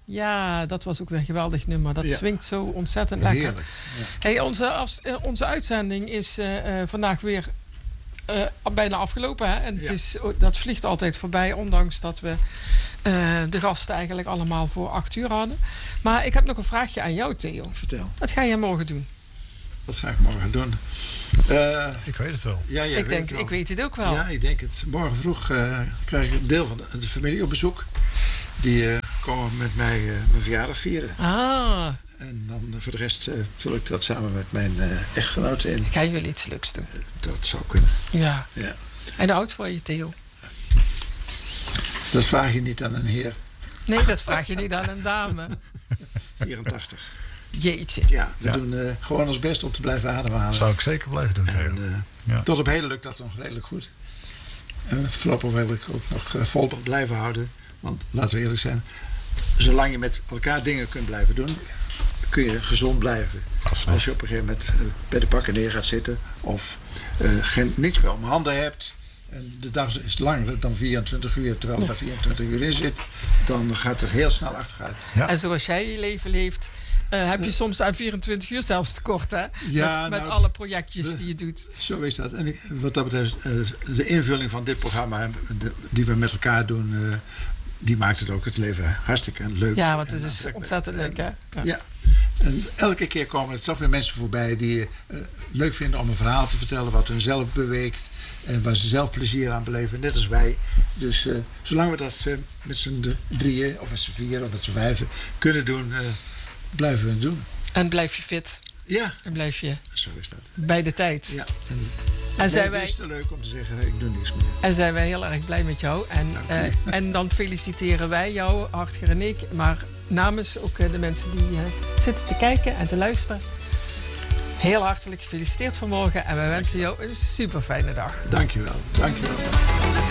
Ja, dat was ook weer een geweldig nummer. Dat swingt zo ontzettend lekker. Heerlijk. Ja. Hey, onze uitzending is vandaag weer bijna afgelopen. Hè? En dat vliegt altijd voorbij, ondanks dat we de gasten eigenlijk allemaal voor 8 uur hadden. Maar ik heb nog een vraagje aan jou, Theo. Vertel. Wat ga jij morgen doen? Wat ga ik morgen doen? Ik weet het wel. Ja, Ik weet het ook wel. Ja, ik denk het. Morgen vroeg krijg ik een deel van de familie op bezoek. Die komen met mij mijn verjaardag vieren. Ah. En dan voor de rest vul ik dat samen met mijn echtgenote in. Gaan jullie iets leuks doen? Dat zou kunnen. Ja. Ja. En hoe oud word je, Theo? Dat vraag je niet aan een heer. Nee, dat vraag je niet aan een dame. 84. Jeetje. Ja, we doen gewoon ons best om te blijven ademhalen. Zou ik zeker blijven doen, Theo. En, tot op heden lukt dat nog redelijk goed. En voorlopig wil ik ook nog vol blijven houden. Want laten we eerlijk zijn, zolang je met elkaar dingen kunt blijven doen, kun je gezond blijven. Absoluut. Als je op een gegeven moment bij de pakken neer gaat zitten of niets meer om handen hebt. En de dag is langer dan 24 uur, terwijl er 24 uur in zit, dan gaat het heel snel achteruit. Ja. En zoals jij je leven leeft, heb je soms aan 24 uur zelfs tekort, hè? Ja, met alle projectjes die je doet. Zo is dat. En wat dat betreft, de invulling van dit programma die we met elkaar doen, die maakt het ook het leven hartstikke leuk. Ja, want het is ontzettend leuk, hè? Ja. En elke keer komen er toch weer mensen voorbij die leuk vinden om een verhaal te vertellen wat hun zelf beweegt. En waar ze zelf plezier aan beleven, net als wij. Dus zolang we dat met z'n 3 of met z'n 4 of met z'n 5 kunnen doen, blijven we het doen. En blijf je fit. Ja. En blijf je zo is dat. Bij de tijd. Ja. En zijn wij... Het is te leuk om te zeggen, ik doe niks meer. En zijn wij heel erg blij met jou. En dan feliciteren wij jou, Hartger en ik. Maar namens ook de mensen die zitten te kijken en te luisteren. Heel hartelijk gefeliciteerd vanmorgen. En wij wensen jou een super fijne dag. Dankjewel. Dankjewel.